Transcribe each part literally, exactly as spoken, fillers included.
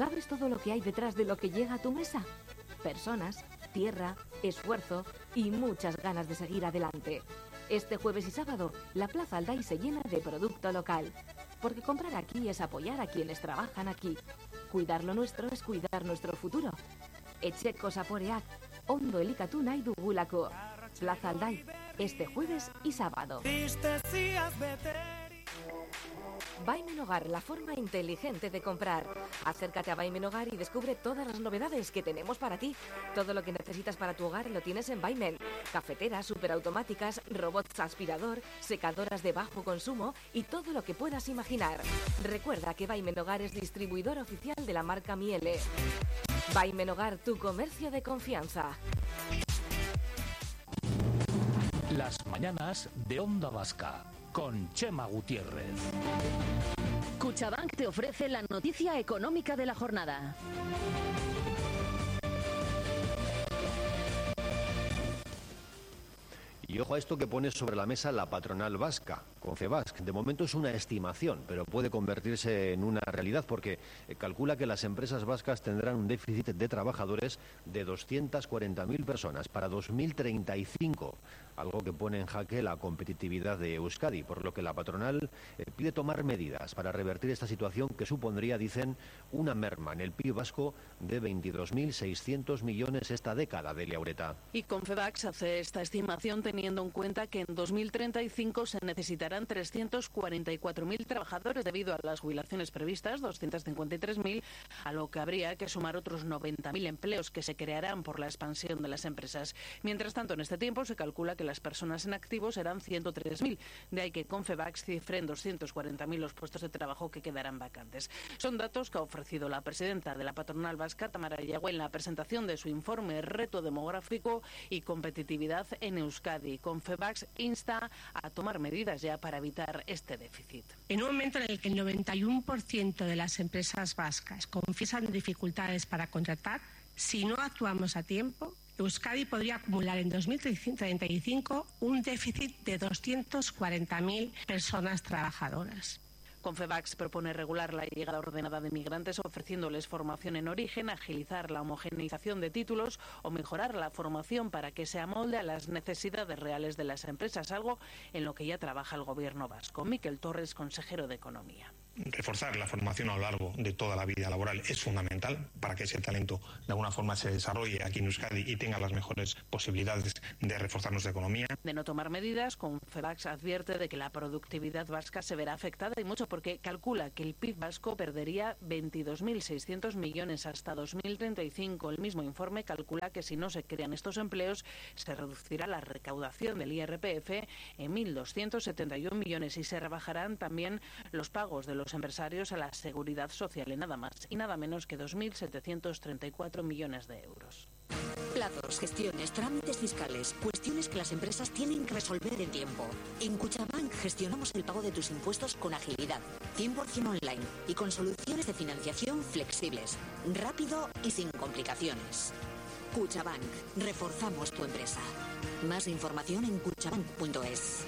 ¿Sabes todo lo que hay detrás de lo que llega a tu mesa? Personas, tierra, esfuerzo y muchas ganas de seguir adelante. Este jueves y sábado, la Plaza Alday se llena de producto local. Porque comprar aquí es apoyar a quienes trabajan aquí. Cuidar lo nuestro es cuidar nuestro futuro. Etxeko zaporeak, ondo elikatu nahi dugulako. Plaza Alday, este jueves y sábado. Baimen Hogar, la forma inteligente de comprar. Acércate a Baimen Hogar y descubre todas las novedades que tenemos para ti. Todo lo que necesitas para tu hogar lo tienes en Baimen. Cafeteras superautomáticas, robots aspirador, secadoras de bajo consumo y todo lo que puedas imaginar. Recuerda que Baimen Hogar es distribuidor oficial de la marca Miele. Baimen Hogar, tu comercio de confianza. Las mañanas de Onda Vasca, con Chema Gutiérrez. Cuchabank te ofrece la noticia económica de la jornada. Y ojo a esto que pone sobre la mesa la patronal vasca, Confebask. De momento es una estimación, pero puede convertirse en una realidad porque calcula que las empresas vascas tendrán un déficit de trabajadores de doscientas cuarenta mil personas para dos mil treinta y cinco, algo que pone en jaque la competitividad de Euskadi, por lo que la patronal eh, pide tomar medidas para revertir esta situación que supondría, dicen, una merma en el P I B vasco de veintidós mil seiscientos millones esta década, de Liaureta. Y Confebask hace esta estimación teniendo en cuenta que en dos mil treinta y cinco se necesitarán trescientos cuarenta y cuatro mil trabajadores debido a las jubilaciones previstas, doscientos cincuenta y tres mil, a lo que habría que sumar otros noventa mil empleos que se crearán por la expansión de las empresas. Mientras tanto, en este tiempo se calcula que las personas en activo serán ciento tres mil, de ahí que Confebask cifre en doscientos cuarenta mil los puestos de trabajo que quedarán vacantes. Son datos que ha ofrecido la presidenta de la patronal vasca, Tamara Yagüe, en la presentación de su informe Reto Demográfico y Competitividad en Euskadi. Confebask insta a tomar medidas ya para evitar este déficit. En un momento en el que el noventa y uno por ciento de las empresas vascas confiesan dificultades para contratar, si no actuamos a tiempo, Euskadi podría acumular en dos mil treinta y cinco un déficit de doscientas cuarenta mil personas trabajadoras. Confebask propone regular la llegada ordenada de migrantes ofreciéndoles formación en origen, agilizar la homogeneización de títulos o mejorar la formación para que se amolde a las necesidades reales de las empresas, algo en lo que ya trabaja el gobierno vasco. Miquel Torres, consejero de Economía. Reforzar la formación a lo largo de toda la vida laboral es fundamental para que ese talento de alguna forma se desarrolle aquí en Euskadi y tenga las mejores posibilidades de reforzar nuestra economía. De no tomar medidas, Confebask advierte de que la productividad vasca se verá afectada y mucho porque calcula que el P I B vasco perdería veintidós mil seiscientos millones hasta dos mil treinta y cinco. El mismo informe calcula que si no se crean estos empleos se reducirá la recaudación del I R P F en mil doscientos setenta y uno millones y se rebajarán también los pagos de los empresarios a la seguridad social en nada más y nada menos que dos mil setecientos treinta y cuatro millones de euros. Plazos, gestiones, trámites fiscales, cuestiones que las empresas tienen que resolver en tiempo. En Cuchabank gestionamos el pago de tus impuestos con agilidad, cien por ciento online y con soluciones de financiación flexibles, rápido y sin complicaciones. Cuchabank, reforzamos tu empresa. Más información en cuchabank punto es.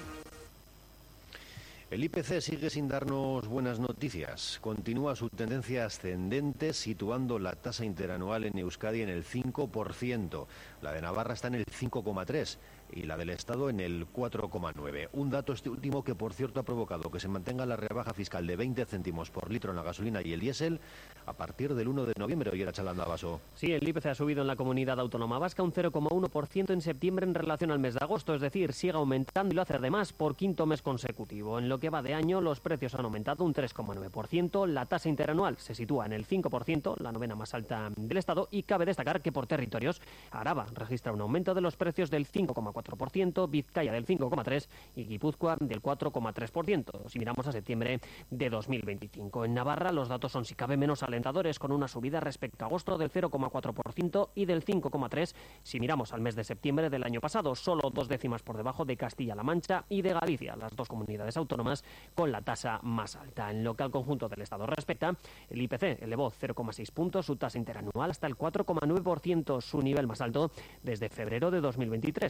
El I P C sigue sin darnos buenas noticias. Continúa su tendencia ascendente, situando la tasa interanual en Euskadi en el cinco por ciento. La de Navarra está en el cinco coma tres por ciento y la del Estado en el cuatro coma nueve por ciento. Un dato este último que, por cierto, ha provocado que se mantenga la rebaja fiscal de veinte céntimos por litro en la gasolina y el diésel a partir del uno de noviembre. Hoy era Chalanda Baso. Sí, el I P C ha subido en la Comunidad Autónoma Vasca un cero coma uno por ciento en septiembre en relación al mes de agosto, es decir, sigue aumentando y lo hace además por quinto mes consecutivo. En lo que va de año, los precios han aumentado un tres coma nueve por ciento, la tasa interanual se sitúa en el cinco por ciento, la novena más alta del Estado, y cabe destacar que por territorios, Araba registra un aumento de los precios del cinco coma cuatro por ciento, Vizcaya del cinco coma tres por ciento y Guipúzcoa del cuatro coma tres por ciento, si miramos a septiembre de dos mil veinticinco. En Navarra los datos son si cabe menos alentadores, con una subida respecto a agosto del cero coma cuatro por ciento y del cinco coma tres por ciento si miramos al mes de septiembre del año pasado, solo dos décimas por debajo de Castilla-La Mancha y de Galicia, las dos comunidades autónomas con la tasa más alta. En lo que al conjunto del Estado respecta, el I P C elevó cero coma seis puntos su tasa interanual hasta el cuatro coma nueve por ciento, su nivel más alto desde febrero de dos mil veintitrés, cuando se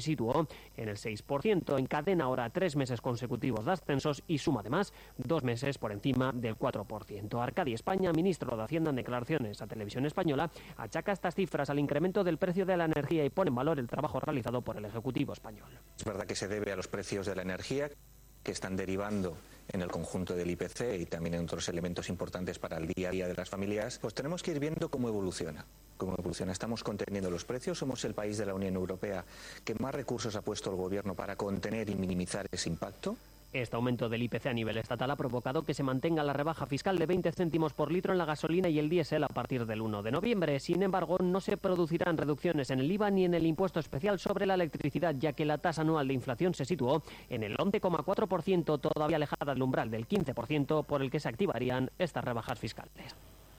situó en el seis por ciento. Encadena ahora tres meses consecutivos de ascensos y suma además dos meses por encima del cuatro por ciento. Arcadi España, ministro de Hacienda, en declaraciones a Televisión Española, achaca estas cifras al incremento del precio de la energía y pone en valor el trabajo realizado por el Ejecutivo español. Es verdad que se debe a los precios de la energía que están derivando en el conjunto del I P C y también en otros elementos importantes para el día a día de las familias, pues tenemos que ir viendo cómo evoluciona. Cómo evoluciona. Estamos conteniendo los precios, somos el país de la Unión Europea que más recursos ha puesto el Gobierno para contener y minimizar ese impacto. Este aumento del I P C a nivel estatal ha provocado que se mantenga la rebaja fiscal de veinte céntimos por litro en la gasolina y el diésel a partir del uno de noviembre. Sin embargo, no se producirán reducciones en el I V A ni en el impuesto especial sobre la electricidad, ya que la tasa anual de inflación se situó en el once coma cuatro por ciento, todavía alejada del umbral del quince por ciento por el que se activarían estas rebajas fiscales.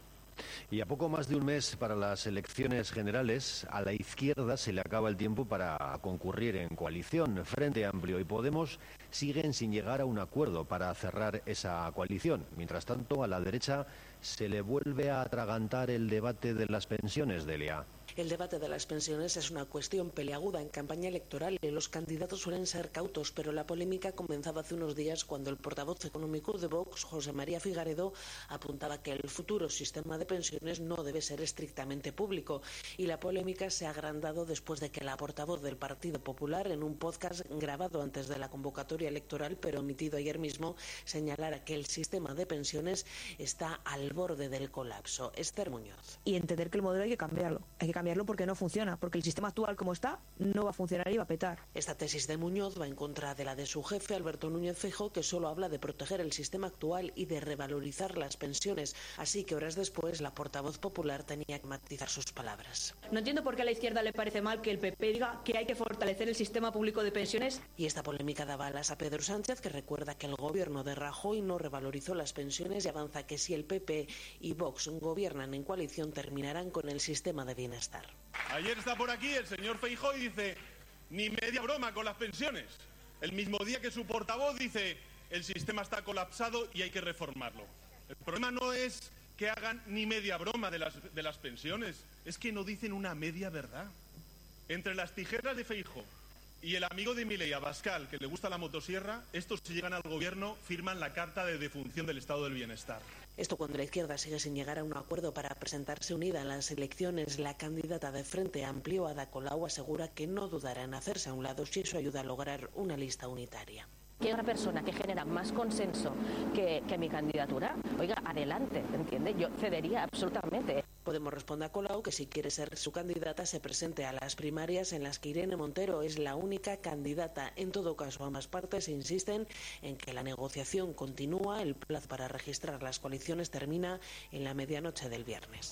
Y a poco más de un mes para las elecciones generales, a la izquierda se le acaba el tiempo para concurrir en coalición. Frente Amplio y Podemos siguen sin llegar a un acuerdo para cerrar esa coalición. Mientras tanto, a la derecha se le vuelve a atragantar el debate de las pensiones, Delia. El debate de las pensiones es una cuestión peliaguda en campaña electoral y los candidatos suelen ser cautos, pero la polémica comenzaba hace unos días cuando el portavoz económico de Vox, José María Figaredo, apuntaba que el futuro sistema de pensiones no debe ser estrictamente público, y la polémica se ha agrandado después de que la portavoz del Partido Popular, en un podcast grabado antes de la convocatoria electoral pero emitido ayer mismo, señalara que el sistema de pensiones está al borde del colapso. Esther Muñoz. Y entender que el modelo hay que cambiarlo, hay que cambiarlo porque no funciona, porque el sistema actual como está no va a funcionar y va a petar. Esta tesis de Muñoz va en contra de la de su jefe, Alberto Núñez Feijóo, que solo habla de proteger el sistema actual y de revalorizar las pensiones, así que horas después la portavoz popular tenía que matizar sus palabras. No entiendo por qué a la izquierda le parece mal que el P P diga que hay que fortalecer el sistema público de pensiones. Y esta polémica daba alas a Pedro Sánchez, que recuerda que el gobierno de Rajoy no revalorizó las pensiones y avanza que si el P P y Vox gobiernan en coalición terminarán con el sistema de bienestar. Ayer está por aquí el señor Feijóo y dice, ni media broma con las pensiones. El mismo día que su portavoz dice, el sistema está colapsado y hay que reformarlo. El problema no es que hagan ni media broma de las, de las pensiones, es que no dicen una media verdad. Entre las tijeras de Feijóo y el amigo de Milei, Abascal, que le gusta la motosierra, estos si llegan al gobierno firman la carta de defunción del estado del bienestar. Esto cuando la izquierda sigue sin llegar a un acuerdo para presentarse unida en las elecciones. La candidata de Frente Amplio, Ada Colau, asegura que no dudará en hacerse a un lado si eso ayuda a lograr una lista unitaria. Que hay una persona que genera más consenso que, que mi candidatura, oiga, adelante, ¿entiende? Yo cedería absolutamente. Podemos responder a Colau que si quiere ser su candidata se presente a las primarias en las que Irene Montero es la única candidata. En todo caso, ambas partes insisten en que la negociación continúa. El plazo para registrar las coaliciones termina en la medianoche del viernes.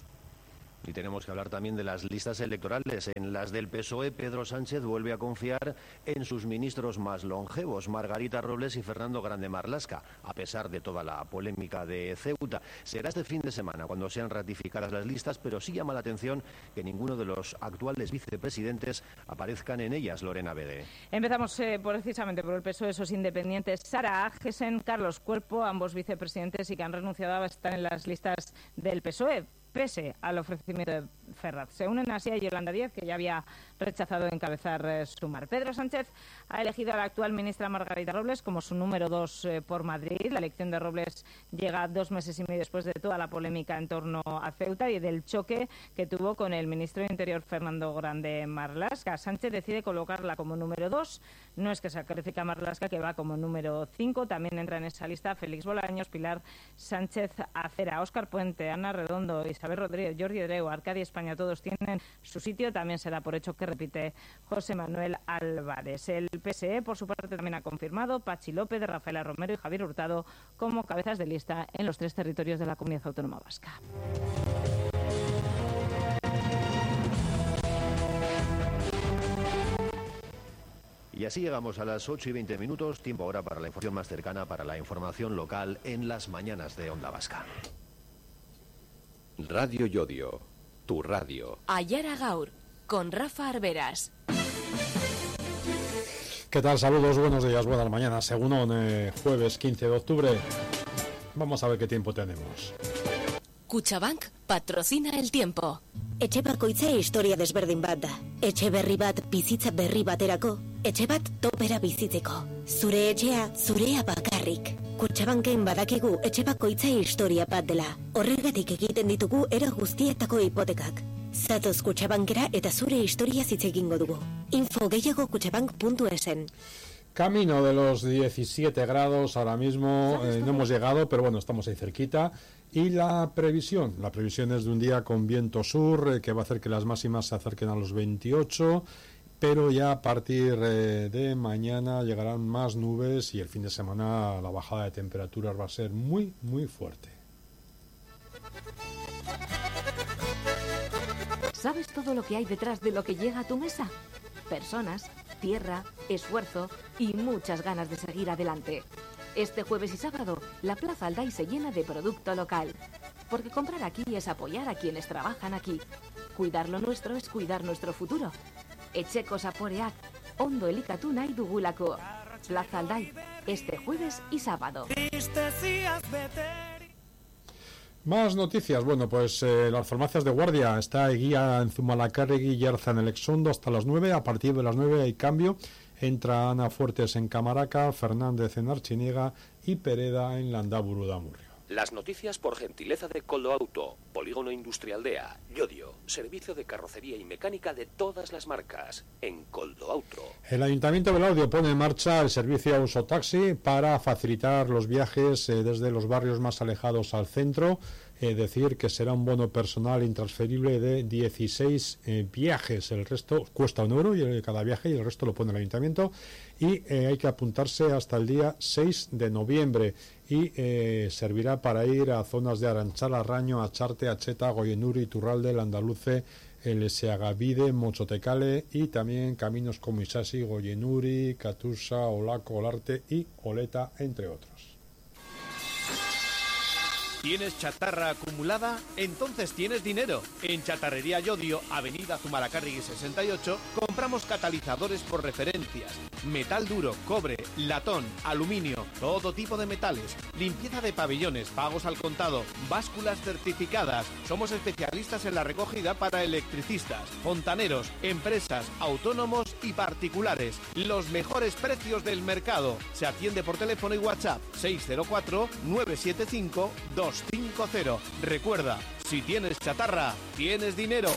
Y tenemos que hablar también de las listas electorales. En las del P S O E, Pedro Sánchez vuelve a confiar en sus ministros más longevos, Margarita Robles y Fernando Grande Marlaska, a pesar de toda la polémica de Ceuta. Será este fin de semana cuando sean ratificadas las listas, pero sí llama la atención que ninguno de los actuales vicepresidentes aparezcan en ellas, Lorena Bede. Empezamos eh, precisamente por el P S O E, esos independientes. Sara Agesen, Carlos Cuerpo, ambos vicepresidentes y que han renunciado a estar en las listas del P S O E. Pese al ofrecimiento de Ferraz. Se unen así a Yolanda Díaz, que ya había rechazado encabezar eh, Sumar. Pedro Sánchez ha elegido a la actual ministra Margarita Robles como su número dos eh, por Madrid. La elección de Robles llega dos meses y medio después de toda la polémica en torno a Ceuta y del choque que tuvo con el ministro de Interior Fernando Grande Marlaska. Sánchez decide colocarla como número dos. No es que sacrifique a Marlaska, que va como número cinco. También entra en esa lista Félix Bolaños, Pilar Sánchez Acera, Óscar Puente, Ana Redondo, Isabel Rodríguez, Jordi Dreu, Arcadia España, todos tienen su sitio. También será por hecho que repite José Manuel Álvarez. El P S E, por su parte, también ha confirmado Pachi López, Rafaela Romero y Javier Hurtado como cabezas de lista en los tres territorios de la Comunidad Autónoma Vasca. Y así llegamos a las ocho y veinte minutos, tiempo ahora para la información más cercana, para la información local en las mañanas de Onda Vasca. Radio Llodio, tu radio. Ayara Gaur, con Rafa Arberas. ¿Qué tal? Saludos, buenos días, buenas mañanas. Según eh, jueves quince de octubre, vamos a ver qué tiempo tenemos. Cuchabank patrocina el tiempo. Etxe bakoitza historia desberdin bat da. Etxe berri bat bizitza berri baterako, etxe bat topera bizitzeko. Zure etxea, zurea bakarrik. Kutxabanken badakigu etxe bakoitza historia bat dela. Horregatik egiten ditugu era guztietako hipotekak. Zatoz Kutxabankera eta zure historia hitz egingo dugu. Info gehiago kutxabank puntu esen. Camino de los diecisiete grados ahora mismo, eh, no hemos llegado, pero bueno, estamos ahí cerquita. Y la previsión, la previsión es de un día con viento sur, eh, que va a hacer que las máximas se acerquen a los veintiocho, pero ya a partir eh, de mañana llegarán más nubes y el fin de semana la bajada de temperaturas va a ser muy, muy fuerte. ¿Sabes todo lo que hay detrás de lo que llega a tu mesa? Personas, tierra, esfuerzo y muchas ganas de seguir adelante. Este jueves y sábado, la Plaza Alday se llena de producto local. Porque comprar aquí es apoyar a quienes trabajan aquí. Cuidar lo nuestro es cuidar nuestro futuro. Etxeko zaporeak, ondo elikatu nahi dugulako. Plaza Alday, este jueves y sábado. Más noticias. Bueno, pues eh, las farmacias de guardia. Está Eguía en Zumalacárregui y Yarza en el Exondo hasta las nueve. A partir de las nueve hay cambio. Entra Ana Fuertes en Camaraca, Fernández en Archiniega y Pereda en Landaburu de Amurrio. Las noticias por gentileza de Coldo Auto, Polígono Industrial D E A, Llodio, servicio de carrocería y mecánica de todas las marcas, en Coldo Auto. El Ayuntamiento de Laudio pone en marcha el servicio a uso taxi para facilitar los viajes eh, desde los barrios más alejados al centro. Es eh, decir, que será un bono personal intransferible de dieciséis eh, viajes. El resto cuesta un euro y el, cada viaje y el resto lo pone el Ayuntamiento. Y eh, hay que apuntarse hasta el día seis de noviembre. Y eh, servirá para ir a zonas de Aranchal, Arraño, Acharte, Acheta, Goyenuri, Iturralde, Landaluce, el Seagavide, Mochotecale y también caminos como Isasi, Goyenuri, Catusa, Olaco, Olarte y Oleta, entre otros. ¿Tienes chatarra acumulada? Entonces tienes dinero. En Chatarrería Llodio, Avenida Zumalacárregui sesenta y ocho, compramos catalizadores por referencias, metal duro, cobre, latón, aluminio, todo tipo de metales, limpieza de pabellones, pagos al contado, básculas certificadas. Somos especialistas en la recogida para electricistas, fontaneros, empresas, autónomos y particulares. Los mejores precios del mercado. Se atiende por teléfono y WhatsApp seis cero cuatro nueve siete cinco dos cinco cero. Recuerda, si tienes chatarra, tienes dinero.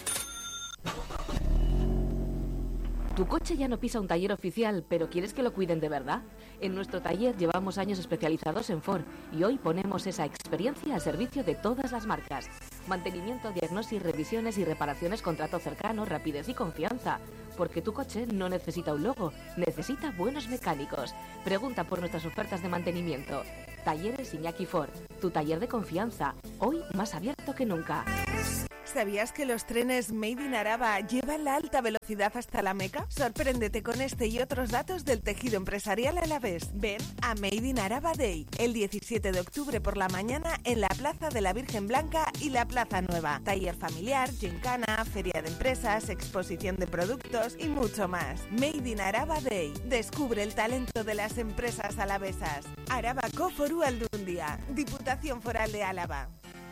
Tu coche ya no pisa un taller oficial, pero ¿quieres que lo cuiden de verdad? En nuestro taller llevamos años especializados en Ford y hoy ponemos esa experiencia al servicio de todas las marcas. Mantenimiento, diagnosis, revisiones y reparaciones con trato cercano, rapidez y confianza. Porque tu coche no necesita un logo, necesita buenos mecánicos. Pregunta por nuestras ofertas de mantenimiento. Talleres Iñaki Ford, tu taller de confianza, hoy más abierto que nunca. ¿Sabías que los trenes Made in Araba llevan la alta velocidad hasta la Meca? Sorpréndete con este y otros datos del tejido empresarial alavés. Ven a Made in Araba Day, el diecisiete de octubre por la mañana en la Plaza de la Virgen Blanca y la Plaza Nueva. Taller familiar, gincana, feria de empresas, exposición de productos y mucho más. Made in Araba Day. Descubre el talento de las empresas alavesas. Arabako Foru Aldundia, Diputación Foral de Álava.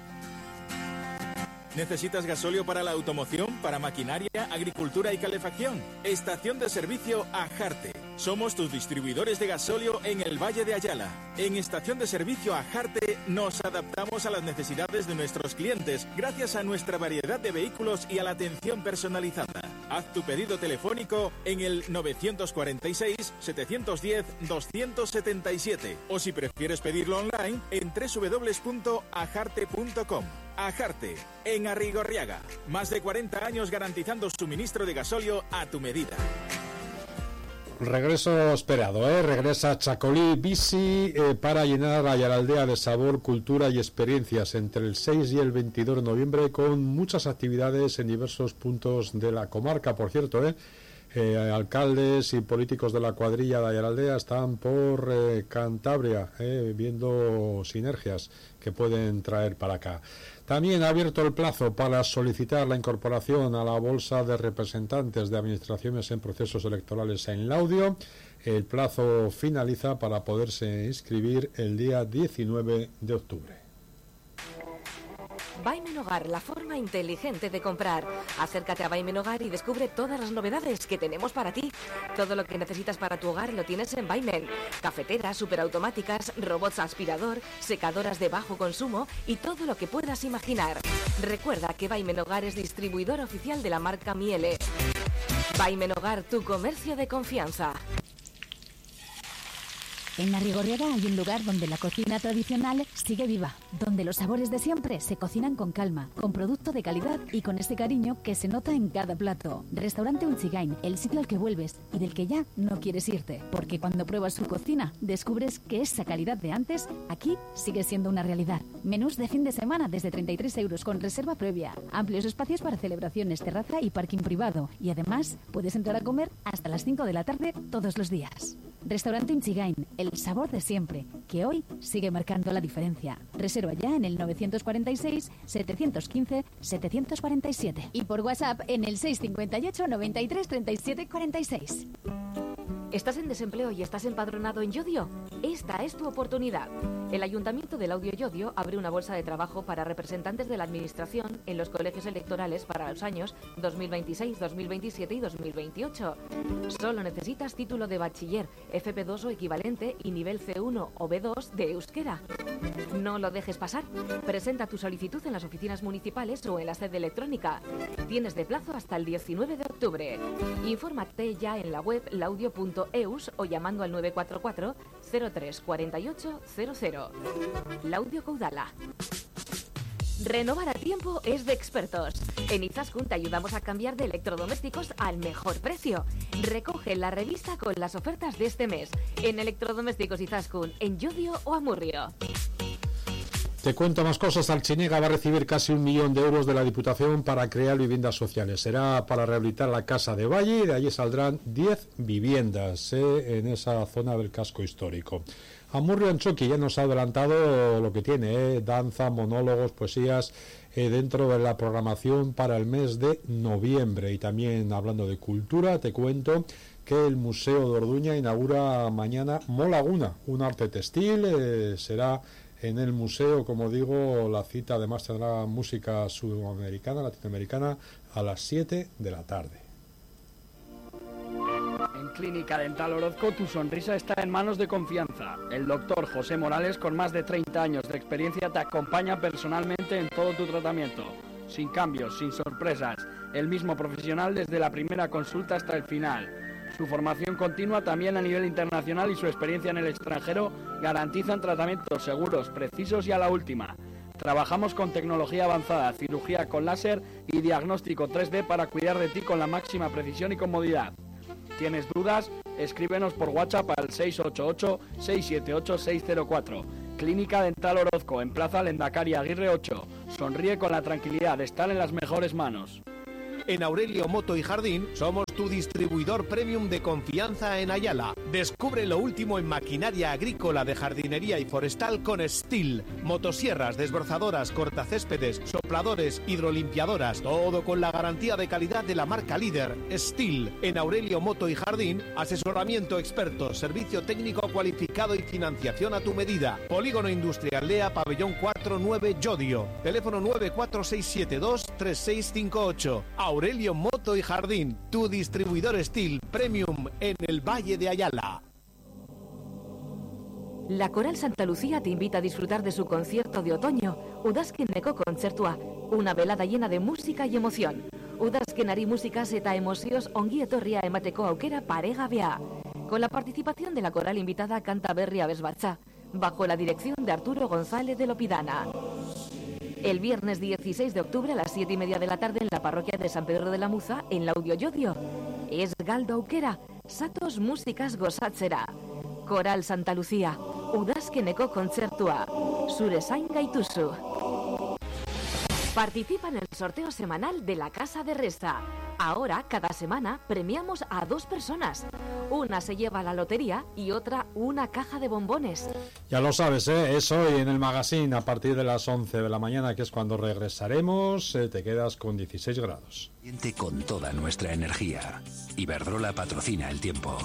¿Necesitas gasóleo para la automoción, para maquinaria, agricultura y calefacción? Estación de servicio Ajarte. Somos tus distribuidores de gasóleo en el Valle de Ayala. En Estación de servicio Ajarte nos adaptamos a las necesidades de nuestros clientes gracias a nuestra variedad de vehículos y a la atención personalizada. Haz tu pedido telefónico en el nueve cuatro seis, siete uno cero, dos siete siete o si prefieres pedirlo online en doble u doble u doble u punto ajarte punto com. Ajarte, en Arrigorriaga. Más de cuarenta años garantizando suministro de gasóleo a tu medida. Regreso esperado, ¿eh? Regresa Chacolí Bici eh, para llenar a Ayalaldea de sabor, cultura y experiencias entre el seis y el veintidós de noviembre con muchas actividades en diversos puntos de la comarca. Por cierto, ¿eh? Eh, alcaldes y políticos de la cuadrilla de Ayalaldea están por eh, Cantabria eh, viendo sinergias que pueden traer para acá. También ha abierto el plazo para solicitar la incorporación a la bolsa de representantes de administraciones en procesos electorales en Laudio. El plazo finaliza para poderse inscribir el día diecinueve de octubre. Baimen Hogar, la forma inteligente de comprar. Acércate a Baimen Hogar y descubre todas las novedades que tenemos para ti. Todo lo que necesitas para tu hogar lo tienes en Baimen. Cafeteras, superautomáticas, robots aspirador, secadoras de bajo consumo y todo lo que puedas imaginar. Recuerda que Baimen Hogar es distribuidor oficial de la marca Miele. Baimen Hogar, tu comercio de confianza. En Arrigorriaga hay un lugar donde la cocina tradicional sigue viva, donde los sabores de siempre se cocinan con calma, con producto de calidad y con ese cariño que se nota en cada plato. Restaurante Unchigain, el sitio al que vuelves y del que ya no quieres irte, porque cuando pruebas su cocina descubres que esa calidad de antes aquí sigue siendo una realidad. Menús de fin de semana desde treinta y tres euros con reserva previa, amplios espacios para celebraciones, terraza y parking privado, y además puedes entrar a comer hasta las cinco de la tarde todos los días. Restaurante Unchigain, el sabor de siempre, que hoy sigue marcando la diferencia. Reserva ya en el novecientos cuarenta y seis, setecientos quince, setecientos cuarenta y siete y por WhatsApp en el seiscientos cincuenta y ocho, noventa y tres, treinta y siete, cuarenta y seis. ¿Estás en desempleo y estás empadronado en Llodio? Esta es tu oportunidad. El Ayuntamiento del Laudio Llodio abre una bolsa de trabajo para representantes de la Administración en los colegios electorales para los años dos mil veintiséis, dos mil veintisiete y dos mil veintiocho. Solo necesitas título de bachiller, F P dos o equivalente y nivel C uno o B dos de euskera. No lo dejes pasar. Presenta tu solicitud en las oficinas municipales o en la sede electrónica. Tienes de plazo hasta el diecinueve de octubre. Infórmate ya en la web laudio punto eus o llamando al nueve cuatro cuatro, cero tres cuatro ocho cero cero. Laudio Caudala. Renovar a tiempo es de expertos. En Izaskun te ayudamos a cambiar de electrodomésticos al mejor precio. Recoge la revista con las ofertas de este mes en Electrodomésticos Izaskun, en Llodio o Amurrio. Te cuento más cosas. Alchinega va a recibir casi un millón de euros de la Diputación para crear viviendas sociales. Será para rehabilitar la Casa de Valle y de allí saldrán diez viviendas eh, en esa zona del casco histórico. Amurrio Anchoqui ya nos ha adelantado lo que tiene, eh, danza, monólogos, poesías eh, dentro de la programación para el mes de noviembre. Y también hablando de cultura, te cuento que el Museo de Orduña inaugura mañana Molaguna, un arte textil, eh, será en el museo, como digo, la cita además tendrá música sudamericana, latinoamericana, a las siete de la tarde. En Clínica Dental Orozco tu sonrisa está en manos de confianza. El doctor José Morales, con más de treinta años de experiencia, te acompaña personalmente en todo tu tratamiento. Sin cambios, sin sorpresas, el mismo profesional desde la primera consulta hasta el final. Su formación continua también a nivel internacional y su experiencia en el extranjero garantizan tratamientos seguros, precisos y a la última. Trabajamos con tecnología avanzada, cirugía con láser y diagnóstico tres D para cuidar de ti con la máxima precisión y comodidad. ¿Tienes dudas? Escríbenos por WhatsApp al seis ocho ocho, seis siete ocho, seis cero cuatro. Clínica Dental Orozco, en Plaza Lendakari Aguirre ocho. Sonríe con la tranquilidad de estar en las mejores manos. En Aurelio Moto y Jardín somos tu distribuidor premium de confianza en Ayala. Descubre lo último en maquinaria agrícola de jardinería y forestal con Stihl. Motosierras, desbrozadoras, cortacéspedes, sopladores, hidrolimpiadoras. Todo con la garantía de calidad de la marca líder Stihl. En Aurelio Moto y Jardín, asesoramiento experto, servicio técnico cualificado y financiación a tu medida. Polígono Industrial Lea, Pabellón cuatro nueve Llodio. Teléfono nueve cuatro seis siete dos, tres seis cinco ocho. Aurelio Moto y Jardín, tu distribuidor Stihl Premium en el Valle de Ayala. La Coral Santa Lucía te invita a disfrutar de su concierto de otoño, Udazkeneko Kontzertua, una velada llena de música y emoción. Udazkenari musikaz eta emozioz ongi etorria emateko aukera paregabea. Con la participación de la coral invitada Canta Berri Abesbatza, bajo la dirección de Arturo González de Lopidana. El viernes dieciséis de octubre a las siete y media de la tarde en la parroquia de San Pedro de la Muza, en Laudio Llodio. Es galdo aukera, satos músicas gozatzera. Coral Santa Lucía, Udazkeneko Kontzertua, zure zain gaituzu. Participa en el sorteo semanal de la Casa de Reza. Ahora, cada semana, premiamos a dos personas. Una se lleva la lotería y otra una caja de bombones. Ya lo sabes, ¿eh? Es hoy en el magazine a partir de las once de la mañana, que es cuando regresaremos. Eh, te quedas con dieciséis grados. Con toda nuestra energía. Iberdrola patrocina el tiempo.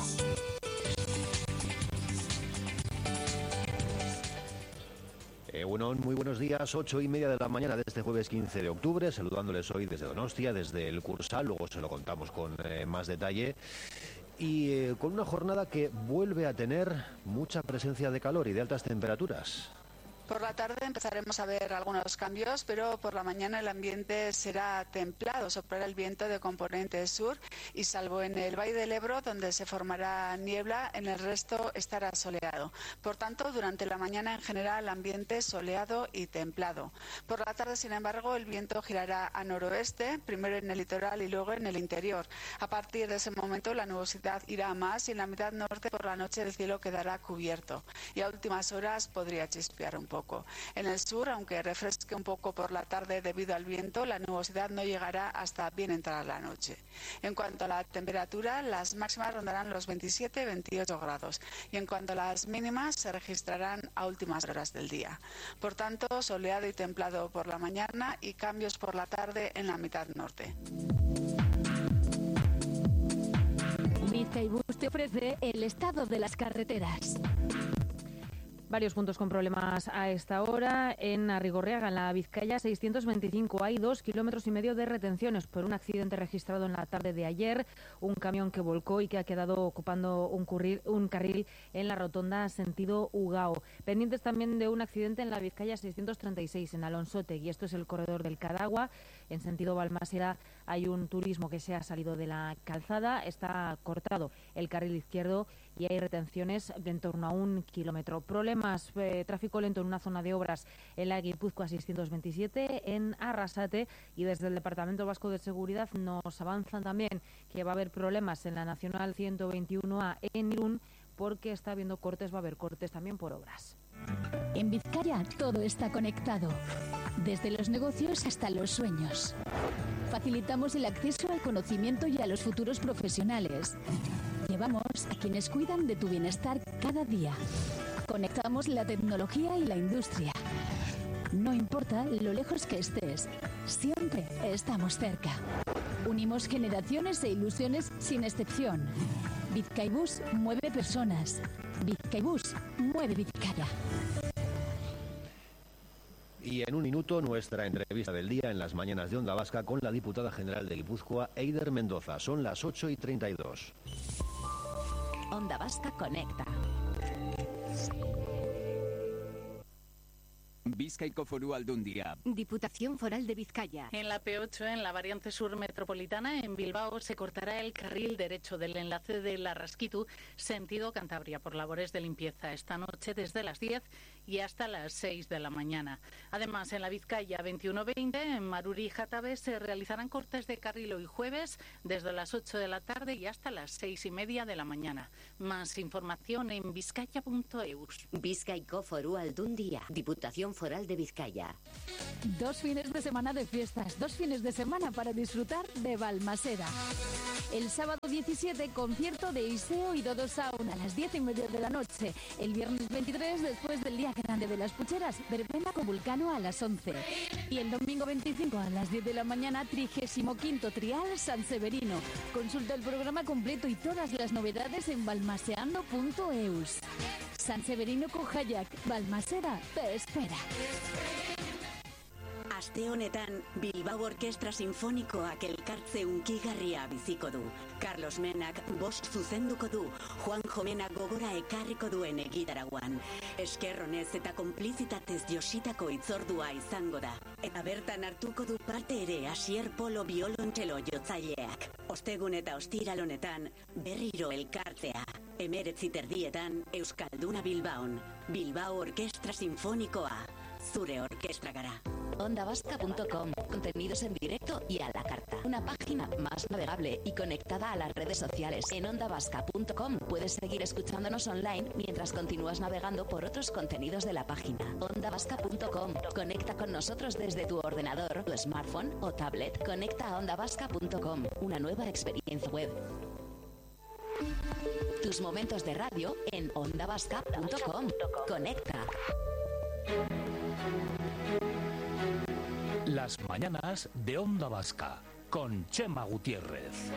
Bueno, muy buenos días, ocho y media de la mañana de este jueves quince de octubre, saludándoles hoy desde Donostia, desde el Cursal, luego se lo contamos con eh, más detalle, y eh, con una jornada que vuelve a tener mucha presencia de calor y de altas temperaturas. Por la tarde empezaremos a ver algunos cambios, pero por la mañana el ambiente será templado, soplará el viento de componente sur y salvo en el Valle del Ebro, donde se formará niebla, en el resto estará soleado. Por tanto, durante la mañana en general ambiente soleado y templado. Por la tarde, sin embargo, el viento girará a noroeste, primero en el litoral y luego en el interior. A partir de ese momento la nubosidad irá a más y en la mitad norte por la noche el cielo quedará cubierto y a últimas horas podría chispear un poco. En el sur, aunque refresque un poco por la tarde debido al viento, la nubosidad no llegará hasta bien entrada la noche. En cuanto a la temperatura, las máximas rondarán los veintisiete a veintiocho grados y en cuanto a las mínimas se registrarán a últimas horas del día. Por tanto, soleado y templado por la mañana y cambios por la tarde en la mitad norte. Bizkaibus te ofrece el estado de las carreteras. Varios puntos con problemas a esta hora. En Arrigorriaga, en la Vizcaya seiscientos veinticinco, hay dos kilómetros y medio de retenciones por un accidente registrado en la tarde de ayer. Un camión que volcó y que ha quedado ocupando un, curril, un carril en la rotonda sentido Ugao. Pendientes también de un accidente en la Vizcaya seiscientos treinta y seis, en Alonsotegui. Esto es el corredor del Cadagua. En sentido Balmaseda hay un turismo que se ha salido de la calzada. Está cortado el carril izquierdo y hay retenciones de en torno a un kilómetro. Problemas, eh, tráfico lento en una zona de obras en la Guipúzcoa seiscientos veintisiete, en Arrasate, y desde el Departamento Vasco de Seguridad nos avanzan también que va a haber problemas en la Nacional ciento veintiuno A en Irún porque está habiendo cortes, va a haber cortes también por obras. En Vizcaya todo está conectado, desde los negocios hasta los sueños. Facilitamos el acceso al conocimiento y a los futuros profesionales. Llevamos a quienes cuidan de tu bienestar cada día. Conectamos la tecnología y la industria. No importa lo lejos que estés, siempre estamos cerca. Unimos generaciones e ilusiones sin excepción. Bizkaibus mueve personas. Bizkaibus mueve Vizcaya. Y en un minuto, nuestra entrevista del día en las mañanas de Onda Vasca con la diputada general de Guipúzcoa, Eider Mendoza. Son las ocho y treinta y dos. Onda Vasca conecta. Bizkaiko Foru Aldundia. Diputación Foral de Vizcaya. En la P ocho, en la variante sur metropolitana, en Bilbao, se cortará el carril derecho del enlace de Larraskitu, sentido Cantabria, por labores de limpieza esta noche desde las diez y hasta las seis de la mañana. Además, en la Vizcaya veintiuno veinte, en Maruri y Jatabe, se realizarán cortes de carril hoy jueves desde las ocho de la tarde y hasta las seis y media de la mañana. Más información en bizkaia punto eus. Bizkaiko Foru Aldundia. Diputación Foral de Vizcaya. Dos fines de semana de fiestas, dos fines de semana para disfrutar de Balmaseda. El sábado diecisiete, concierto de Iseo y Dodo Sound a las diez y media de la noche. El viernes veintitrés, después del Día Grande de las Pucheras, verbena con Vulcano a las once. Y el domingo veinticinco a las diez de la mañana, trigésimo quinto Trial San Severino. Consulta el programa completo y todas las novedades en balmaseando punto eus. San Severino con Hayak, Balmaseda te espera. Aste honetan, Bilbao Orkestra Sinfonikoak elkartze unkigarria biziko du. Carlos Menak bost zuzenduko du, Juanjo Menak gogora ekarriko duen egitaraguan. Eskerronez eta konplizitatez jositako itzordua izango da. Eta bertan hartuko du parte ere Asier Polo biolontxelo jotzaileak. Ostegun eta ostiral honetan, berriro elkartzea. Emeretzi terdietan, Euskalduna Bilbaon. Bilbao Orkestra Sinfonikoa. Zure orkestra gara. onda vasca punto com. Contenidos en directo y a la carta. Una página más navegable y conectada a las redes sociales. En onda vasca punto com puedes seguir escuchándonos online mientras continúas navegando por otros contenidos de la página. onda vasca punto com. Conecta con nosotros desde tu ordenador, tu smartphone o tablet. Conecta a onda vasca punto com. Una nueva experiencia web. Tus momentos de radio en onda vasca punto com. Conecta. Las mañanas de Onda Vasca con Chema Gutiérrez.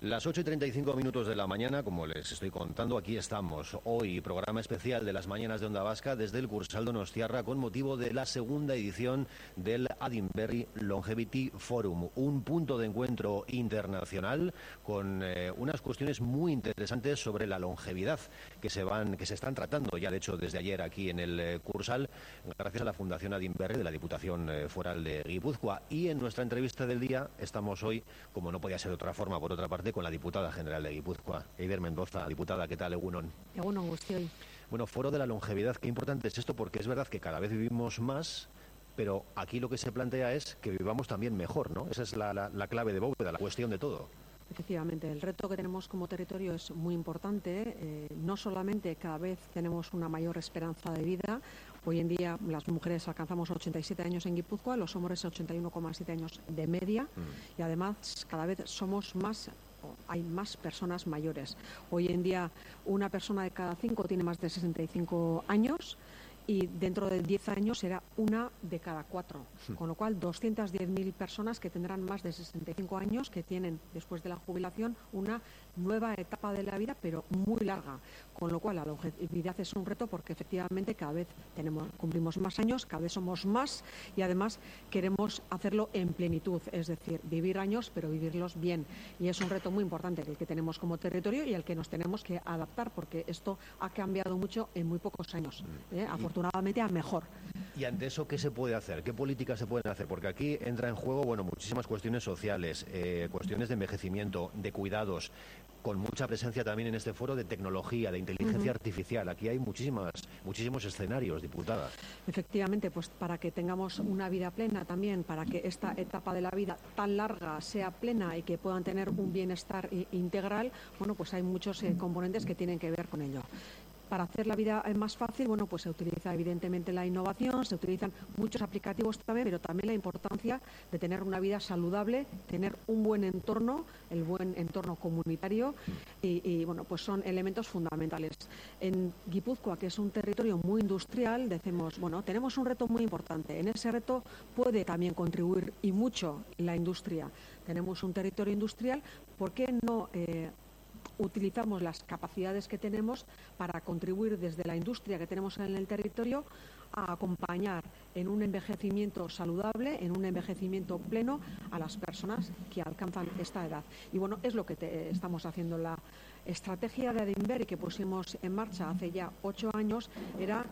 Las ocho y treinta y cinco minutos de la mañana, como les estoy contando, aquí estamos. Hoy, programa especial de las mañanas de Onda Vasca desde el Cursal Donostiarra con motivo de la segunda edición del Adinberri Longevity Forum. Un punto de encuentro internacional con eh, unas cuestiones muy interesantes sobre la longevidad que se van, que se están tratando ya, de hecho, desde ayer aquí en el eh, Cursal, gracias a la Fundación Adinberri de la Diputación eh, Foral de Guipúzcoa. Y en nuestra entrevista del día estamos hoy, como no podía ser de otra forma, por otra parte, con la diputada general de Guipúzcoa, Eider Mendoza. Diputada, ¿qué tal? Egunon. Egunon, Guztioi. Bueno, Foro de la Longevidad, qué importante es esto, porque es verdad que cada vez vivimos más, pero aquí lo que se plantea es que vivamos también mejor, ¿no? Esa es la, la, la clave de bóveda, la cuestión de todo. Efectivamente, el reto que tenemos como territorio es muy importante. Eh, no solamente cada vez tenemos una mayor esperanza de vida. Hoy en día las mujeres alcanzamos ochenta y siete años en Guipúzcoa, los hombres ochenta y uno coma siete años de media, mm. y además cada vez somos más, hay más personas mayores. Hoy en día una persona de cada cinco tiene más de sesenta y cinco años y dentro de diez años será una de cada cuatro, con lo cual doscientas diez mil personas que tendrán más de sesenta y cinco años, que tienen después de la jubilación una nueva etapa de la vida, pero muy larga, con lo cual la longevidad es un reto porque efectivamente cada vez tenemos, cumplimos más años, cada vez somos más y además queremos hacerlo en plenitud, es decir, vivir años pero vivirlos bien, y es un reto muy importante el que tenemos como territorio y al que nos tenemos que adaptar porque esto ha cambiado mucho en muy pocos años, ¿eh? Afortunadamente a mejor. Y ante eso, ¿qué se puede hacer? ¿Qué políticas se pueden hacer? Porque aquí entra en juego, bueno, muchísimas cuestiones sociales, eh, cuestiones de envejecimiento, de cuidados, con mucha presencia también en este foro de tecnología, de inteligencia uh-huh. artificial. Aquí hay muchísimas, muchísimos escenarios, diputada. Efectivamente, pues para que tengamos una vida plena también, para que esta etapa de la vida tan larga sea plena y que puedan tener un bienestar integral, bueno, pues hay muchos eh, componentes que tienen que ver con ello. Para hacer la vida más fácil, bueno, pues se utiliza evidentemente la innovación, se utilizan muchos aplicativos también, pero también la importancia de tener una vida saludable, tener un buen entorno, el buen entorno comunitario y, y bueno, pues son elementos fundamentales. En Guipúzcoa, que es un territorio muy industrial, decimos, bueno, tenemos un reto muy importante. En ese reto puede también contribuir y mucho la industria. Tenemos un territorio industrial, ¿por qué no eh, utilizamos las capacidades que tenemos para contribuir desde la industria que tenemos en el territorio a acompañar en un envejecimiento saludable, en un envejecimiento pleno a las personas que alcanzan esta edad? Y bueno, es lo que te, estamos haciendo. La estrategia de Adinberri que pusimos en marcha hace ya ocho años era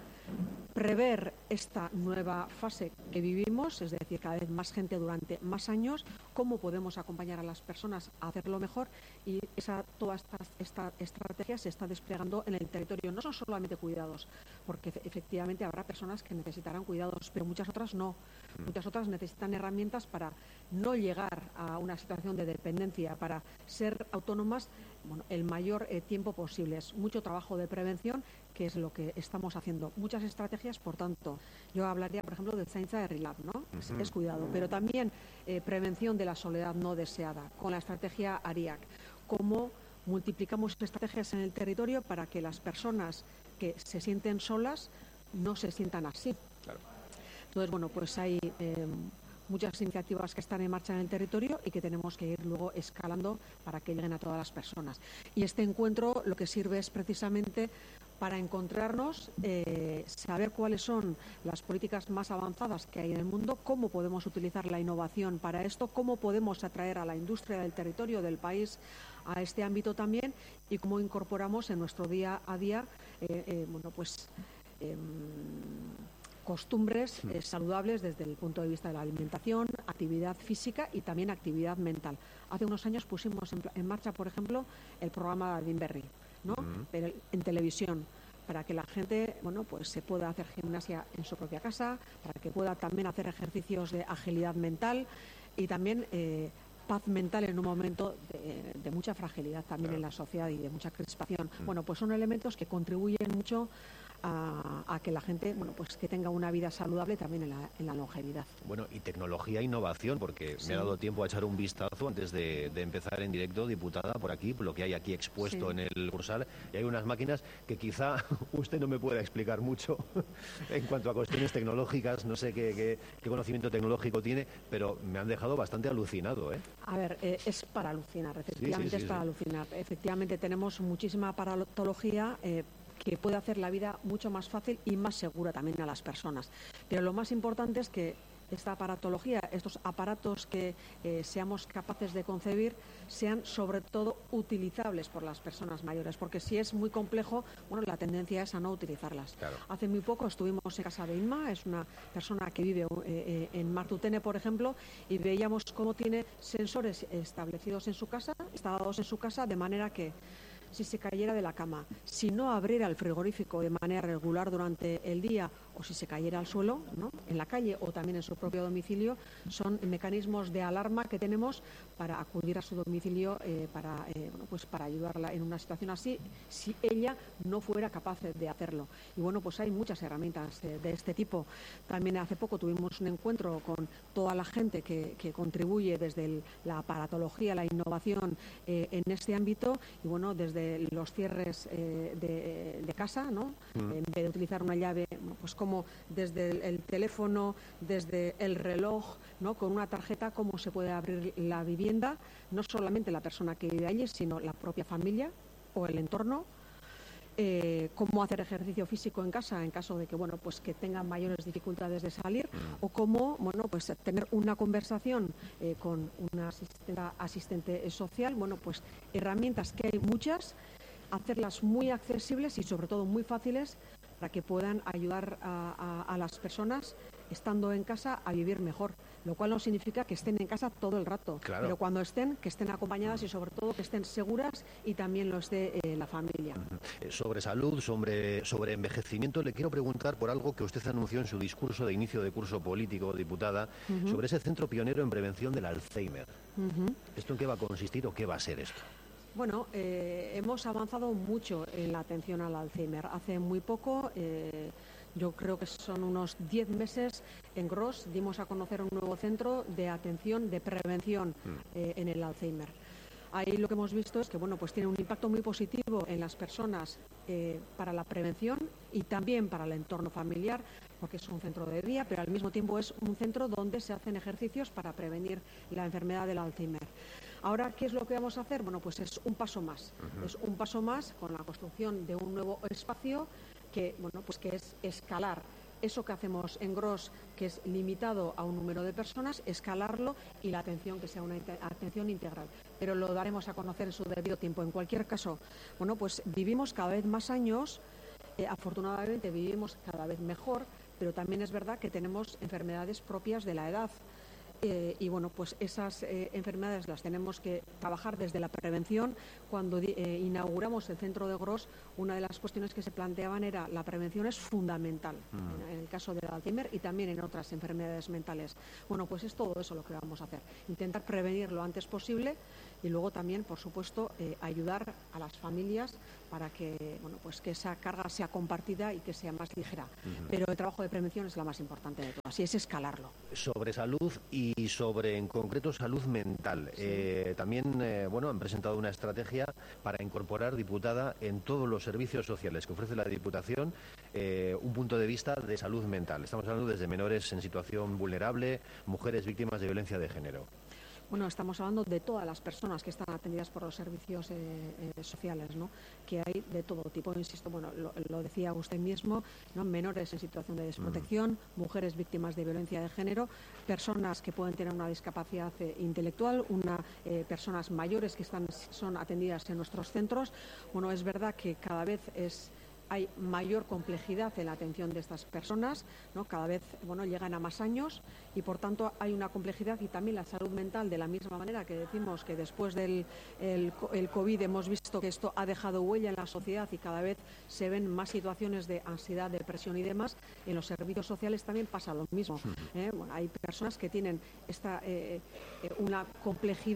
prever esta nueva fase que vivimos, es decir, cada vez más gente durante más años, cómo podemos acompañar a las personas a hacerlo mejor, y esa, toda esta, esta estrategia se está desplegando en el territorio. No son solamente cuidados, porque efectivamente habrá personas que necesitarán cuidados, pero muchas otras no. Muchas otras necesitan herramientas para no llegar a una situación de dependencia, para ser autónomas, bueno, el mayor eh, tiempo posible. Es mucho trabajo de prevención, que es lo que estamos haciendo. Muchas estrategias, por tanto, yo hablaría, por ejemplo, del Zaintza de Rilab, ¿no? Uh-huh. es, es cuidado, pero también eh, prevención de la soledad no deseada, con la estrategia ARIAC. Cómo multiplicamos estrategias en el territorio para que las personas que se sienten solas no se sientan así. Claro. Entonces, bueno, pues hay eh, muchas iniciativas que están en marcha en el territorio y que tenemos que ir luego escalando para que lleguen a todas las personas. Y este encuentro lo que sirve es precisamente para encontrarnos, eh, saber cuáles son las políticas más avanzadas que hay en el mundo, cómo podemos utilizar la innovación para esto, cómo podemos atraer a la industria del territorio, del país, a este ámbito también, y cómo incorporamos en nuestro día a día, eh, eh, bueno, pues eh, costumbres eh, saludables desde el punto de vista de la alimentación, actividad física y también actividad mental. Hace unos años pusimos en, en marcha, por ejemplo, el programa de Adinberri, ¿no? Uh-huh. Pero en televisión, para que la gente, bueno, pues se pueda hacer gimnasia en su propia casa, para que pueda también hacer ejercicios de agilidad mental y también eh, paz mental en un momento de, de mucha fragilidad también claro. en la sociedad y de mucha crispación. Uh-huh. Bueno, pues son elementos que contribuyen mucho a, a que la gente, bueno, pues que tenga una vida saludable también en la, en la longevidad. Bueno, y tecnología e innovación, porque sí. me ha dado tiempo a echar un vistazo antes de, de empezar en directo, diputada, por aquí, por lo que hay aquí expuesto sí. en el Cursal, y hay unas máquinas que quizá usted no me pueda explicar mucho en cuanto a cuestiones tecnológicas, no sé qué, qué, qué conocimiento tecnológico tiene, pero me han dejado bastante alucinado, ¿eh? A ver, eh, es para alucinar, efectivamente sí, sí, sí, es para sí. alucinar. Efectivamente tenemos muchísima aparatología eh, que puede hacer la vida mucho más fácil y más segura también a las personas. Pero lo más importante es que esta aparatología, estos aparatos que eh, seamos capaces de concebir, sean sobre todo utilizables por las personas mayores, porque si es muy complejo, bueno, la tendencia es a no utilizarlas. Claro. Hace muy poco estuvimos en casa de Inma, es una persona que vive eh, en Martutene, por ejemplo, y veíamos cómo tiene sensores establecidos en su casa, instalados en su casa, de manera que si se cayera de la cama, si no abriera el frigorífico de manera regular durante el día o si se cayera al suelo, ¿no?, en la calle o también en su propio domicilio, son mecanismos de alarma que tenemos para acudir a su domicilio eh, para, eh, bueno, pues para ayudarla en una situación así, si ella no fuera capaz de hacerlo. Y bueno, pues hay muchas herramientas eh, de este tipo. También hace poco tuvimos un encuentro con toda la gente que, que contribuye desde el, la aparatología, la innovación eh, en este ámbito, y bueno, desde los cierres eh, de, de casa, ¿no? Mm. En vez de utilizar una llave, pues como desde el, el teléfono, desde el reloj, ¿no?, con una tarjeta, cómo se puede abrir la vivienda, no solamente la persona que vive allí, sino la propia familia o el entorno. Eh, cómo hacer ejercicio físico en casa en caso de que, bueno, pues que tengan mayores dificultades de salir, o cómo, bueno, pues tener una conversación eh, con una asistente, asistente social. Bueno, pues herramientas que hay muchas, hacerlas muy accesibles y sobre todo muy fáciles para que puedan ayudar a, a, a las personas estando en casa a vivir mejor, lo cual no significa que estén en casa todo el rato, claro. pero cuando estén, que estén acompañadas y sobre todo que estén seguras y también lo esté eh, la familia. Uh-huh. Sobre salud, sobre, sobre envejecimiento, le quiero preguntar por algo que usted anunció en su discurso de inicio de curso político, diputada, uh-huh. sobre ese centro pionero en prevención del Alzheimer. Uh-huh. ¿Esto en qué va a consistir o qué va a ser esto? Bueno, eh, hemos avanzado mucho en la atención al Alzheimer. Hace muy poco, eh, yo creo que son unos diez meses, en Gros dimos a conocer un nuevo centro de atención, de prevención eh, en el Alzheimer. Ahí lo que hemos visto es que, bueno, pues tiene un impacto muy positivo en las personas eh, para la prevención y también para el entorno familiar, porque es un centro de día, pero al mismo tiempo es un centro donde se hacen ejercicios para prevenir la enfermedad del Alzheimer. Ahora, ¿qué es lo que vamos a hacer? Bueno, pues es un paso más. Uh-huh. Es un paso más con la construcción de un nuevo espacio que, bueno, pues que es escalar eso que hacemos en Gros, que es limitado a un número de personas, escalarlo y la atención que sea una atención integral. Pero lo daremos a conocer en su debido tiempo. En cualquier caso, bueno, pues vivimos cada vez más años, eh, afortunadamente vivimos cada vez mejor, pero también es verdad que tenemos enfermedades propias de la edad. Eh, y bueno, pues esas eh, enfermedades las tenemos que trabajar desde la prevención. Cuando eh, inauguramos el centro de Gros, una de las cuestiones que se planteaban era la prevención es fundamental mm. en, en el caso del Alzheimer y también en otras enfermedades mentales. Bueno, pues es todo eso lo que vamos a hacer, intentar prevenir lo antes posible y luego también, por supuesto, eh, ayudar a las familias para que, bueno, pues que esa carga sea compartida y que sea más ligera. Uh-huh. Pero el trabajo de prevención es la más importante de todas y es escalarlo. Sobre salud y sobre, en concreto, salud mental. Sí. Eh, también, eh, bueno, han presentado una estrategia para incorporar, diputada, en todos los servicios sociales que ofrece la Diputación, eh, un punto de vista de salud mental. Estamos hablando desde menores en situación vulnerable, mujeres víctimas de violencia de género. Bueno, estamos hablando de todas las personas que están atendidas por los servicios eh, eh, sociales, ¿no? Que hay de todo tipo, insisto, bueno, lo, lo decía usted mismo, ¿no? Menores en situación de desprotección, mm. mujeres víctimas de violencia de género, personas que pueden tener una discapacidad eh, intelectual, una, eh, personas mayores que están, son atendidas en nuestros centros. Bueno, es verdad que cada vez es... hay mayor complejidad en la atención de estas personas, ¿no? Cada vez, bueno, llegan a más años y por tanto hay una complejidad y también la salud mental, de la misma manera que decimos que después del el, el COVID hemos visto que esto ha dejado huella en la sociedad y cada vez se ven más situaciones de ansiedad, depresión y demás. En los servicios sociales también pasa lo mismo, ¿eh? Bueno, hay personas que tienen esta, eh, una complejidad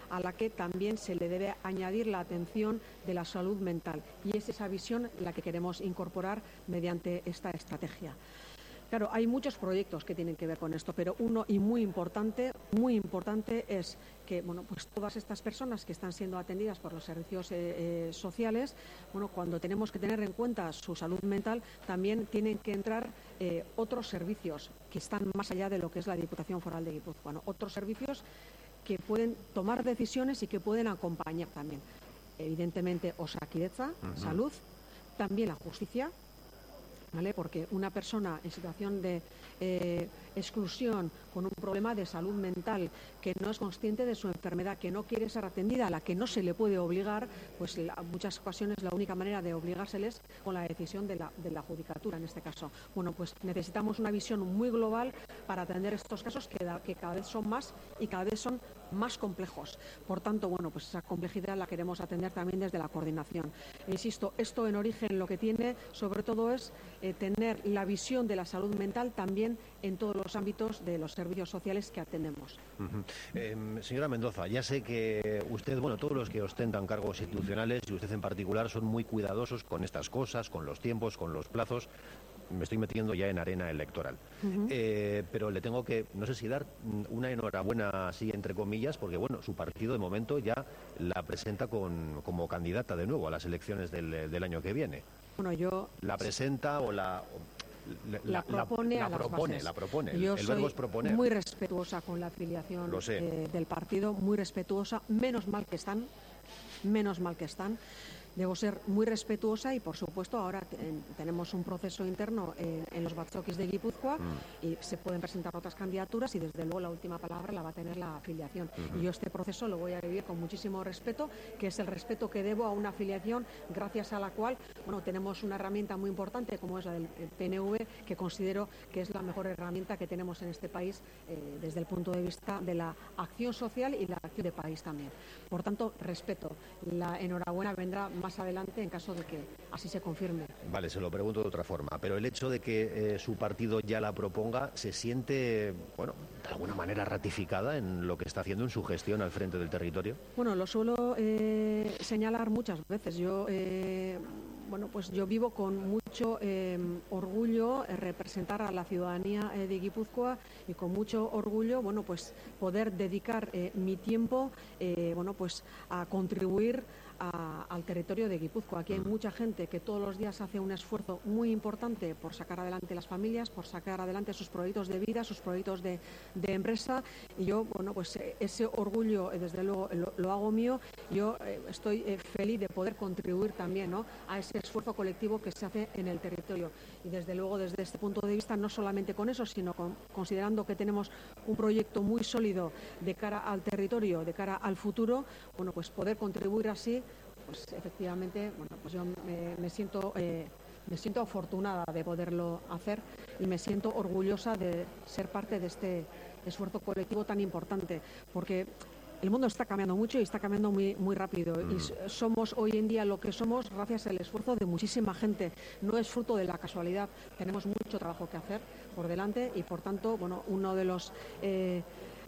a la que también se le debe añadir la atención de la salud mental. Y es esa visión la que queremos incorporar mediante esta estrategia. Claro, hay muchos proyectos que tienen que ver con esto, pero uno y muy importante, muy importante es que, bueno, pues todas estas personas que están siendo atendidas por los servicios eh, eh, sociales, bueno, cuando tenemos que tener en cuenta su salud mental, también tienen que entrar eh, otros servicios que están más allá de lo que es la Diputación Foral de Guipúzcoa, ¿no? Otros servicios que pueden tomar decisiones y que pueden acompañar también. Evidentemente, Osakidetza, uh-huh. salud, también la justicia, ¿vale? Porque una persona en situación de eh, exclusión, con un problema de salud mental, que no es consciente de su enfermedad, que no quiere ser atendida, a la que no se le puede obligar, pues en muchas ocasiones la única manera de obligárseles con la decisión de la, de la judicatura en este caso. Bueno, pues necesitamos una visión muy global para atender estos casos que, da, que cada vez son más y cada vez son más complejos. Por tanto, bueno, pues esa complejidad la queremos atender también desde la coordinación. Insisto, esto en origen lo que tiene sobre todo es eh, tener la visión de la salud mental también en todos los ámbitos de los servicios sociales que atendemos. Uh-huh. eh, señora Mendoza, ya sé que usted, bueno, todos los que ostentan cargos institucionales y usted en particular son muy cuidadosos con estas cosas, con los tiempos, con los plazos. Me estoy metiendo ya en arena electoral. Uh-huh. eh, pero le tengo que, no sé si dar una enhorabuena así entre comillas, porque bueno, su partido de momento ya la presenta con, como candidata de nuevo a las elecciones del, del año que viene. Bueno, yo... ¿La presenta o la...? La, la propone, la, a la las propone, bases. la propone. Yo el, el soy verbo es proponer. Muy respetuosa con la afiliación eh, del partido, muy respetuosa, menos mal que están, menos mal que están. Debo ser muy respetuosa y, por supuesto, ahora ten, tenemos un proceso interno en, en los batzokis de Guipúzcoa mm. y se pueden presentar otras candidaturas y, desde luego, la última palabra la va a tener la afiliación. Uh-huh. Y yo este proceso lo voy a vivir con muchísimo respeto, que es el respeto que debo a una afiliación gracias a la cual, bueno, tenemos una herramienta muy importante como es la del P N V, que considero que es la mejor herramienta que tenemos en este país eh, desde el punto de vista de la acción social y la acción de país también. Por tanto, respeto. La enhorabuena vendrá más más adelante en caso de que así se confirme. Vale, se lo pregunto de otra forma, pero el hecho de que eh, su partido ya la proponga, ¿se siente, bueno, de alguna manera ratificada en lo que está haciendo en su gestión al frente del territorio? Bueno, lo suelo eh, señalar muchas veces. Yo, eh, bueno, pues yo vivo con mucho eh, orgullo eh, representar a la ciudadanía eh, de Guipúzcoa y con mucho orgullo, bueno, pues poder dedicar eh, mi tiempo, eh, bueno, pues a contribuir A, al territorio de Guipúzcoa. Aquí hay mucha gente que todos los días hace un esfuerzo muy importante por sacar adelante las familias, por sacar adelante sus proyectos de vida, sus proyectos de, de empresa, y yo, bueno, pues ese orgullo, desde luego, lo, lo hago mío. Yo eh, estoy eh, feliz de poder contribuir también, ¿no?, a ese esfuerzo colectivo que se hace en el territorio. Y desde luego, desde este punto de vista, no solamente con eso, sino con, considerando que tenemos un proyecto muy sólido de cara al territorio, de cara al futuro, bueno, pues poder contribuir así, pues efectivamente, bueno, pues yo me, me siento eh, me siento afortunada de poderlo hacer y me siento orgullosa de ser parte de este esfuerzo colectivo tan importante, porque el mundo está cambiando mucho y está cambiando muy, muy rápido. Mm. Y somos hoy en día lo que somos gracias al esfuerzo de muchísima gente. No es fruto de la casualidad. Tenemos mucho trabajo que hacer por delante y, por tanto, bueno, uno de los eh,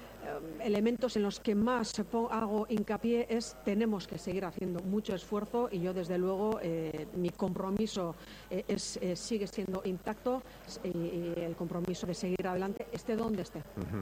elementos en los que más hago hincapié es tenemos que seguir haciendo mucho esfuerzo, y yo, desde luego, eh, mi compromiso eh, es, eh, sigue siendo intacto, y, y el compromiso de seguir adelante esté donde esté.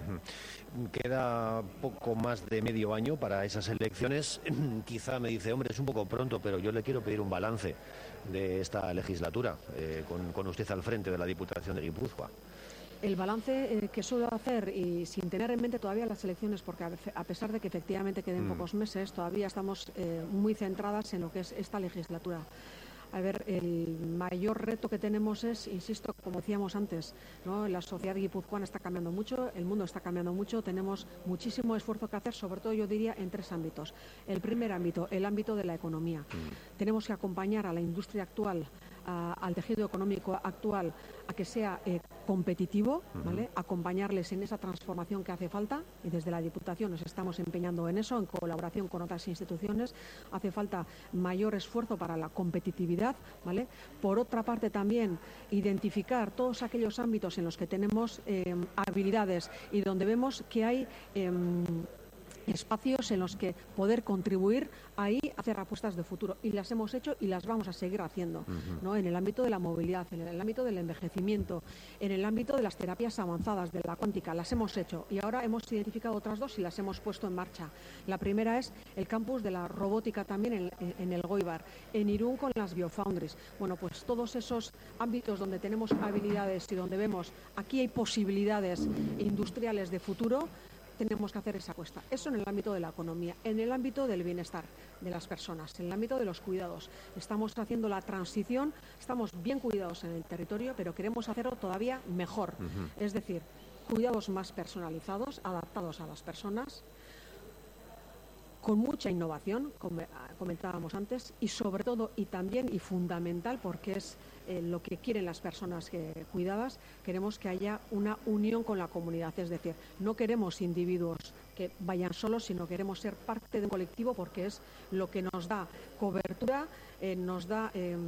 Queda poco más de medio año para esas elecciones. Quizá me dice, hombre, es un poco pronto, pero yo le quiero pedir un balance de esta legislatura eh, con, con usted al frente de la Diputación de Guipúzcoa. El balance eh, que suelo hacer, y sin tener en mente todavía las elecciones, porque a, a pesar de que efectivamente queden mm. pocos meses, todavía estamos eh, muy centradas en lo que es esta legislatura. A ver, el mayor reto que tenemos es, insisto, como decíamos antes, ¿no?, la sociedad guipuzcoana está cambiando mucho, el mundo está cambiando mucho, tenemos muchísimo esfuerzo que hacer, sobre todo, yo diría, en tres ámbitos. El primer ámbito, el ámbito de la economía. Mm. Tenemos que acompañar a la industria actual, a, al tejido económico actual, a que sea eh, competitivo, ¿vale? Uh-huh. Acompañarles en esa transformación que hace falta, y desde la Diputación nos estamos empeñando en eso, en colaboración con otras instituciones. Hace falta mayor esfuerzo para la competitividad, ¿vale? Por otra parte, también identificar todos aquellos ámbitos en los que tenemos eh, habilidades y donde vemos que hay eh, espacios en los que poder contribuir ahí a hacer apuestas de futuro. Y las hemos hecho y las vamos a seguir haciendo, uh-huh. ¿no? En el ámbito de la movilidad, en el ámbito del envejecimiento, en el ámbito de las terapias avanzadas, de la cuántica, las hemos hecho. Y ahora hemos identificado otras dos y las hemos puesto en marcha. La primera es el campus de la robótica también en, en, en el Goibar, en Irún con las biofoundries. Bueno, pues todos esos ámbitos donde tenemos habilidades y donde vemos aquí hay posibilidades industriales de futuro, tenemos que hacer esa apuesta. Eso en el ámbito de la economía, en el ámbito del bienestar de las personas, en el ámbito de los cuidados. Estamos haciendo la transición, estamos bien cuidados en el territorio, pero queremos hacerlo todavía mejor. Uh-huh. Es decir, cuidados más personalizados, adaptados a las personas, con mucha innovación, como comentábamos antes, y sobre todo, y también, y fundamental, porque es eh, lo que quieren las personas que, cuidadas, queremos que haya una unión con la comunidad. Es decir, no queremos individuos que vayan solos, sino queremos ser parte de un colectivo, porque es lo que nos da cobertura, eh, nos da, eh,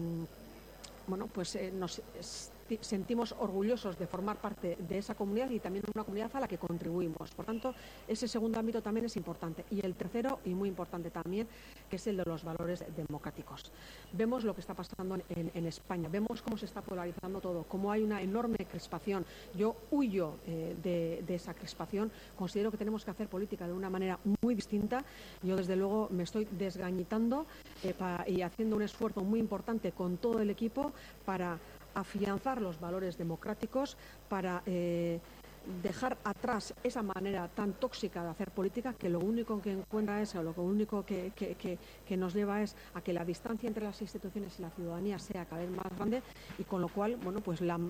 bueno, pues eh, nos es, sentimos orgullosos de formar parte de esa comunidad y también una comunidad a la que contribuimos. Por tanto, ese segundo ámbito también es importante. Y el tercero, y muy importante también, que es el de los valores democráticos. Vemos lo que está pasando en, en España, vemos cómo se está polarizando todo, cómo hay una enorme crispación. Yo huyo eh, de, de esa crispación, considero que tenemos que hacer política de una manera muy distinta. Yo, desde luego, me estoy desgañitando eh, pa, y haciendo un esfuerzo muy importante con todo el equipo para afianzar los valores democráticos, para eh, dejar atrás esa manera tan tóxica de hacer política, que lo único que encuentra es, o lo único que, que, que, que nos lleva es a que la distancia entre las instituciones y la ciudadanía sea cada vez más grande, y con lo cual, bueno, pues la,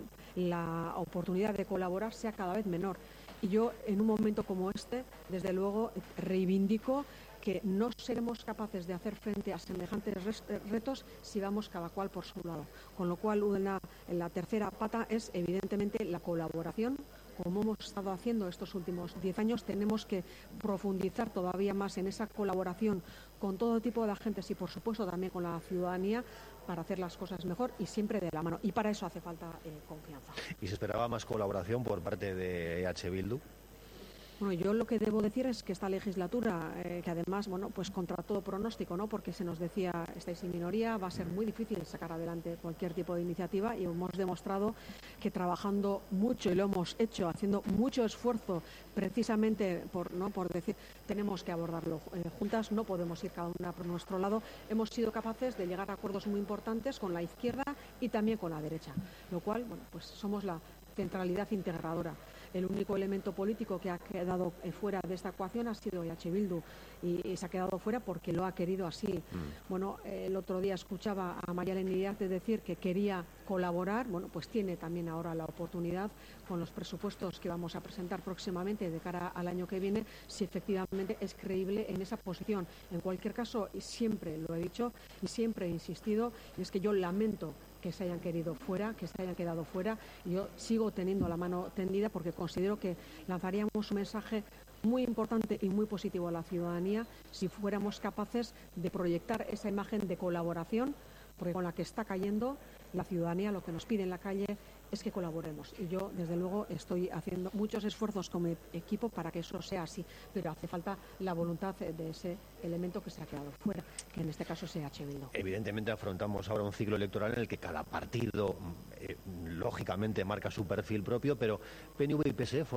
la oportunidad de colaborar sea cada vez menor. Y yo, en un momento como este, desde luego, reivindico que no seremos capaces de hacer frente a semejantes retos si vamos cada cual por su lado. Con lo cual, una, la tercera pata es, evidentemente, la colaboración. Como hemos estado haciendo estos últimos diez años, tenemos que profundizar todavía más en esa colaboración con todo tipo de agentes y, por supuesto, también con la ciudadanía, para hacer las cosas mejor y siempre de la mano. Y para eso hace falta eh, confianza. ¿Y se esperaba más colaboración por parte de E H Bildu? Bueno, yo lo que debo decir es que esta legislatura, eh, que además, bueno, pues contra todo pronóstico, ¿no? Porque se nos decía, estáis en minoría, va a ser muy difícil sacar adelante cualquier tipo de iniciativa, y hemos demostrado que trabajando mucho, y lo hemos hecho, haciendo mucho esfuerzo, precisamente por, ¿no? por decir, tenemos que abordarlo eh, juntas, no podemos ir cada una por nuestro lado, hemos sido capaces de llegar a acuerdos muy importantes con la izquierda y también con la derecha, lo cual, bueno, pues somos la centralidad integradora. El único elemento político que ha quedado fuera de esta ecuación ha sido E H Bildu, y, y se ha quedado fuera porque lo ha querido así. Mm. Bueno, eh, el otro día escuchaba a Mayalen Iriarte decir que quería colaborar. Bueno, pues tiene también ahora la oportunidad, con los presupuestos que vamos a presentar próximamente de cara al año que viene, si efectivamente es creíble en esa posición. En cualquier caso, y siempre lo he dicho y siempre he insistido, y es que yo lamento que se hayan querido fuera, que se hayan quedado fuera. Yo sigo teniendo la mano tendida porque considero que lanzaríamos un mensaje muy importante y muy positivo a la ciudadanía si fuéramos capaces de proyectar esa imagen de colaboración, porque con la que está cayendo la ciudadanía, lo que nos pide en la calle es que colaboremos. Y yo, desde luego, estoy haciendo muchos esfuerzos con mi equipo para que eso sea así, pero hace falta la voluntad de ese elemento que se ha quedado fuera, que en este caso es E H Bildu. Evidentemente afrontamos ahora un ciclo electoral en el que cada partido, eh, lógicamente, marca su perfil propio, pero P N V y P S E